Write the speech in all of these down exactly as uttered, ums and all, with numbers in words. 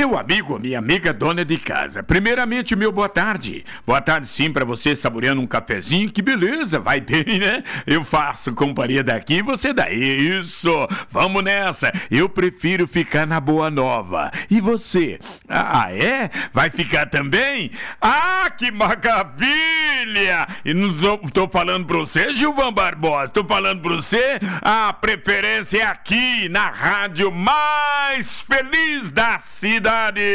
Meu amigo, minha amiga dona de casa, primeiramente, meu boa tarde. Boa tarde sim pra você, saboreando um cafezinho, que beleza, vai bem, né? Eu faço companhia daqui e você daí, isso, vamos nessa. Eu prefiro ficar na Boa Nova. E você? Ah, é? Vai ficar também? Ah, que maravilha! E não tô, tô falando pra você, Gilvan Barbosa, tô falando pra você, a preferência é aqui, na rádio mais feliz da cidade.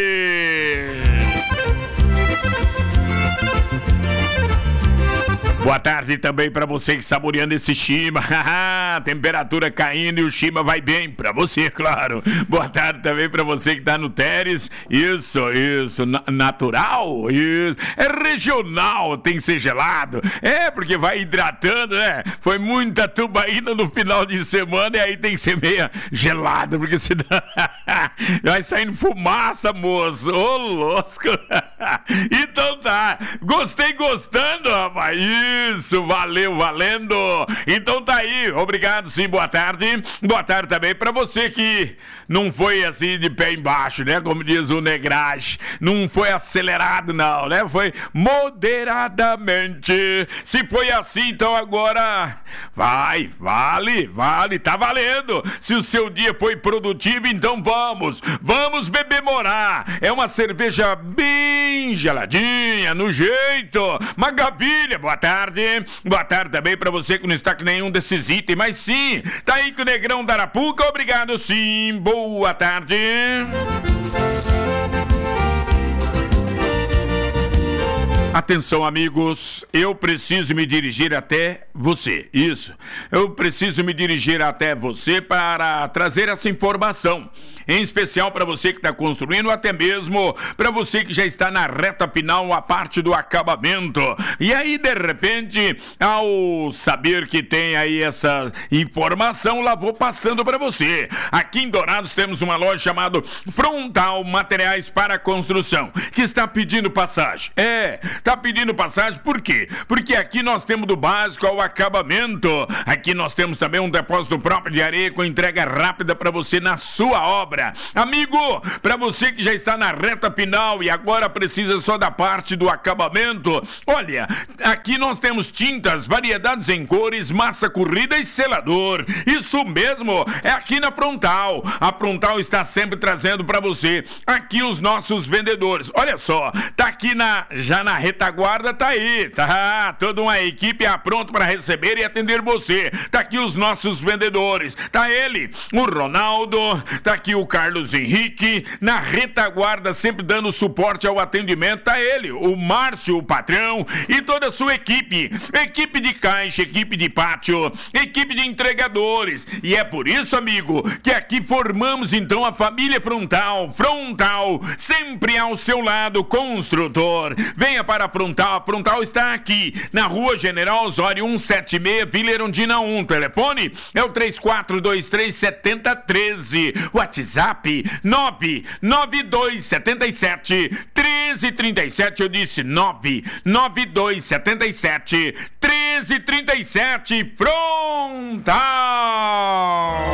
Boa tarde também pra você que saboreando esse chima. Temperatura caindo e o chima vai bem pra você, claro. Boa tarde também pra você que tá no Teres. Isso, isso, na- natural, isso. É regional, tem que ser gelado. É, porque vai hidratando, né? Foi muita tubaína no final de semana e aí tem que ser meia gelado, porque senão vai saindo fumaça, moço. Ô, louco. Então tá. Gostei gostando, rapaz. Isso, valeu, valendo. Então tá aí, obrigado sim, boa tarde. Boa tarde também pra você que não foi assim de pé embaixo, né? Como diz o Negrage. Não foi acelerado não, né? Foi moderadamente. Se foi assim, então agora vai, vale, vale, tá valendo. Se o seu dia foi produtivo, então vamos, vamos bebemorar. É uma cerveja bem geladinha, no jeito. Magabilha, boa tarde. Boa tarde também pra você que não está com nenhum desses itens, mas sim, tá aí com o Negrão da Arapuca, obrigado sim, boa tarde. Atenção, amigos, eu preciso me dirigir até você, isso, eu preciso me dirigir até você para trazer essa informação, em especial para você que está construindo, até mesmo para você que já está na reta final, a parte do acabamento, e aí de repente, ao saber que tem aí essa informação, lá vou passando para você. Aqui em Dourados temos uma loja chamada Frontal Materiais para Construção, que está pedindo passagem, é... Tá pedindo passagem, por quê? Porque aqui nós temos do básico ao acabamento. Aqui nós temos também um depósito próprio de areia com entrega rápida para você na sua obra. Amigo, para você que já está na reta final e agora precisa só da parte do acabamento, olha, aqui nós temos tintas, variedades em cores, massa corrida e selador. Isso mesmo, é aqui na Frontal. A Frontal está sempre trazendo para você aqui os nossos vendedores. Olha só, tá aqui na já na retaguarda, tá aí, tá? Toda uma equipe pronto para receber e atender você. Tá aqui os nossos vendedores. Tá ele, o Ronaldo, tá aqui o Carlos Henrique, na retaguarda sempre dando suporte ao atendimento. Tá ele, o Márcio, o patrão, e toda a sua equipe. Equipe de caixa, equipe de pátio, equipe de entregadores. E é por isso, amigo, que aqui formamos então a família Frontal. Frontal, sempre ao seu lado, construtor. Venha para a Frontal. A Frontal está aqui na Rua General Osório cento e setenta e seis, Vila Erundina um. Telefone é o três quatro dois três, sete zero um três. WhatsApp nove nove dois sete sete, um três três sete. Eu disse nove nove dois sete sete, um três três sete. Frontal.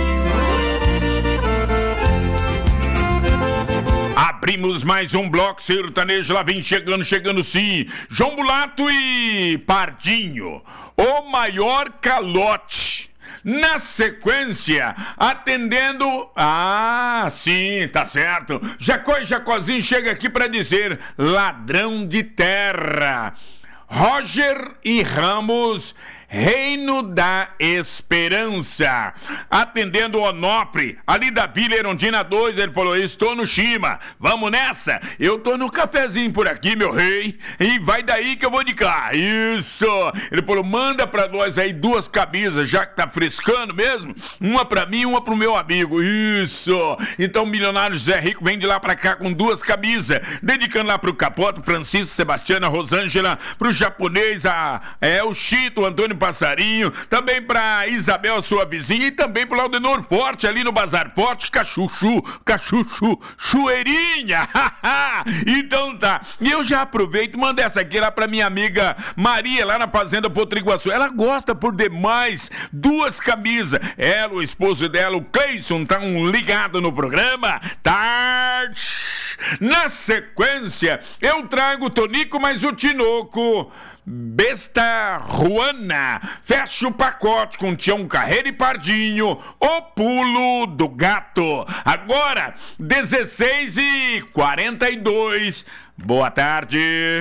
Abrimos mais um bloco sertanejo, lá vem chegando, chegando sim, João Mulato e Pardinho, o maior calote. Na sequência, atendendo... Ah, sim, tá certo. Jacó e Jacozinho chega aqui para dizer ladrão de terra. Roger e Ramos, Reino da Esperança. Atendendo o Onopre, ali da Vila Erundina dois, ele falou, estou no Chima, vamos nessa? Eu tô no cafezinho por aqui, meu rei, e vai daí que eu vou de cá. Isso! Ele falou, manda pra nós aí duas camisas, já que tá frescando mesmo, uma pra mim e uma pro meu amigo. Isso! Então o milionário José Rico vem de lá pra cá com duas camisas, dedicando lá pro Capoto, Francisco, Sebastiana, Rosângela, pro japonês, a, é, o Chito, o Antônio Passarinho, também pra Isabel, sua vizinha, e também pro Laudenor Forte, ali no Bazar Forte, Cachuchu, Cachuchu, Chueirinha. Então tá, e eu já aproveito e mando essa aqui lá pra minha amiga Maria, lá na Fazenda Potriguaçu. Ela gosta por demais, duas camisas. Ela, o esposo dela, o Cleison, tá um ligado no programa. Tarde. Na sequência, eu trago o Tonico mais o Tinoco. Besta Ruana, fecha o pacote com Tião Carreira e Pardinho, o pulo do gato. Agora, dezesseis e quarenta e dois. Boa tarde.